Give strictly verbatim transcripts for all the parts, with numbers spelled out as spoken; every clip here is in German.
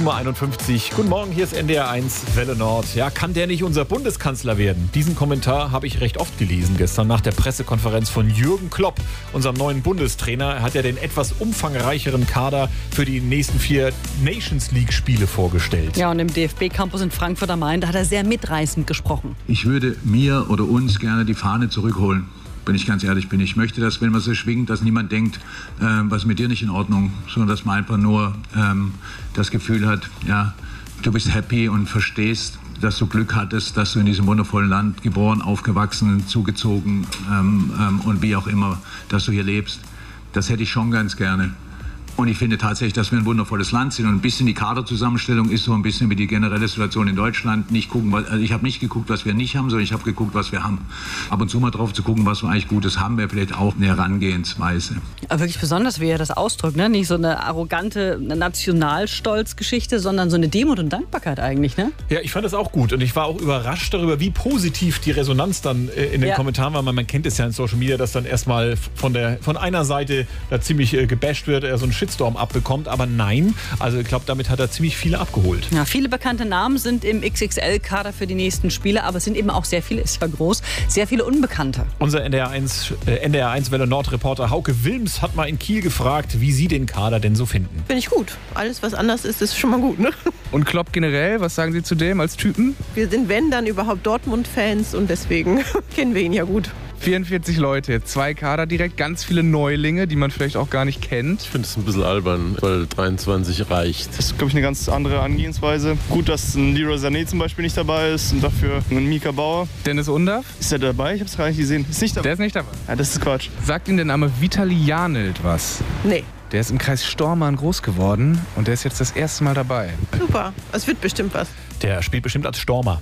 sieben Uhr einundfünfzig. Guten Morgen, hier ist N D R eins Welle Nord. Ja, kann der nicht unser Bundeskanzler werden? Diesen Kommentar habe ich recht oft gelesen gestern nach der Pressekonferenz von Jürgen Klopp, unserem neuen Bundestrainer. Er hat ja den etwas umfangreicheren Kader für die nächsten vier Nations League-Spiele vorgestellt. Ja, und im D F B-Campus in Frankfurt am Main, da hat er sehr mitreißend gesprochen. Ich würde mir oder uns gerne die Fahne zurückholen. Wenn ich ganz ehrlich bin. Ich möchte, dass, wenn man so schwingt, dass niemand denkt, äh, was ist mit dir nicht in Ordnung, sondern dass man einfach nur ähm, das Gefühl hat, ja, du bist happy und verstehst, dass du Glück hattest, dass du in diesem wundervollen Land geboren, aufgewachsen, zugezogen ähm, ähm, und wie auch immer, dass du hier lebst. Das hätte ich schon ganz gerne. Und ich finde tatsächlich, dass wir ein wundervolles Land sind. Und ein bisschen die Kaderzusammenstellung ist so ein bisschen wie die generelle Situation in Deutschland. Nicht gucken, weil, also ich habe nicht geguckt, was wir nicht haben, sondern ich habe geguckt, was wir haben. Ab und zu mal drauf zu gucken, was wir eigentlich Gutes haben, wäre vielleicht auch eine Herangehensweise. Aber wirklich besonders, wie er das ausdrückt, ne? Nicht so eine arrogante Nationalstolzgeschichte, sondern so eine Demut und Dankbarkeit eigentlich, ne? Ja, ich fand das auch gut. Und ich war auch überrascht darüber, wie positiv die Resonanz dann äh, in den ja. Kommentaren war. Man, man kennt es ja in Social Media, dass dann erstmal von, der, von einer Seite da ziemlich äh, gebasht wird, er so ein Shitstorm abbekommt, aber nein, also ich glaube, damit hat er ziemlich viele abgeholt. Ja, viele bekannte Namen sind im X X L-Kader für die nächsten Spiele, aber es sind eben auch sehr viele, ist ja groß, sehr viele Unbekannte. Unser N D R eins, äh, N D R eins Welle Nord-Reporter Hauke Wilms hat mal in Kiel gefragt, wie sie den Kader denn so finden. Finde ich gut. Alles, was anders ist, ist schon mal gut, ne? Und Klopp generell, was sagen Sie zu dem als Typen? Wir sind, wenn, dann überhaupt Dortmund-Fans und deswegen kennen wir ihn ja gut. vierundvierzig Leute, zwei Kader direkt, ganz viele Neulinge, die man vielleicht auch gar nicht kennt. Ich finde es ein bisschen albern, weil dreiundzwanzig reicht. Das ist, glaube ich, eine ganz andere Angehensweise. Gut, dass ein Leroy Sané zum Beispiel nicht dabei ist und dafür ein Mika Bauer. Dennis Undav? Ist der dabei? Ich habe es gar nicht gesehen. Ist nicht dabei. Der ist nicht dabei. Ja, das ist Quatsch. Sagt Ihnen der Name Vitali Janelt was? Nee. Der ist im Kreis Stormarn groß geworden und der ist jetzt das erste Mal dabei. Super, es wird bestimmt was. Der spielt bestimmt als Stormer.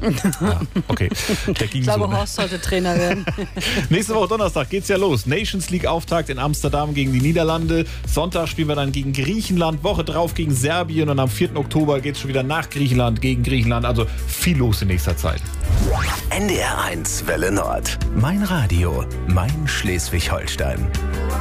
Ah, okay. Der ging ich glaube, so, ne? Horst sollte Trainer werden. Nächste Woche Donnerstag geht's ja los. Nations League Auftakt in Amsterdam gegen die Niederlande. Sonntag spielen wir dann gegen Griechenland, Woche drauf gegen Serbien und am vierten Oktober geht's schon wieder nach Griechenland gegen Griechenland. Also viel los in nächster Zeit. N D R eins Welle Nord. Mein Radio, mein Schleswig-Holstein.